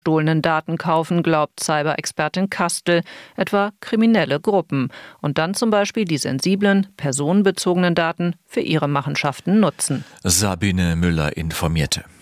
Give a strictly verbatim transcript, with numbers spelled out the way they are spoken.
gestohlenen Daten kaufen, glaubt Cyber-Expertin Kastel, etwa kriminelle Gruppen. Und dann zum Beispiel die sensiblen, personenbezogenen Daten für ihre Machenschaften nutzen. Sabine Müller informierte.